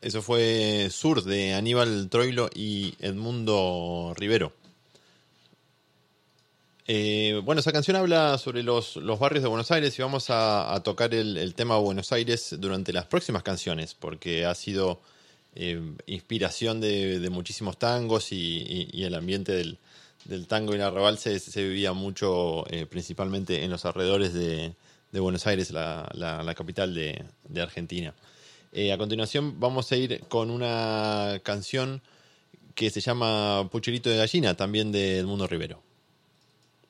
Eso fue Sur de Aníbal Troilo y Edmundo Rivero. Bueno, esa canción habla sobre los barrios de Buenos Aires y vamos a tocar el tema Buenos Aires durante las próximas canciones, porque ha sido inspiración de muchísimos tangos y el ambiente del tango y el arrabal se vivía mucho, principalmente en los alrededores de Buenos Aires, la capital de Argentina. A continuación vamos a ir con una canción que se llama Pucherito de Gallina, también de Edmundo Rivero.